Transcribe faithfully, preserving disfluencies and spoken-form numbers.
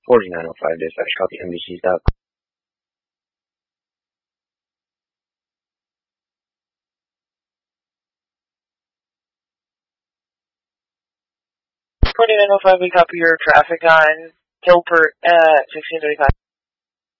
forty-nine oh five dispatch, copy N B C stop. forty-nine oh five, we copy your traffic on Gilbert at sixteen thirty-five.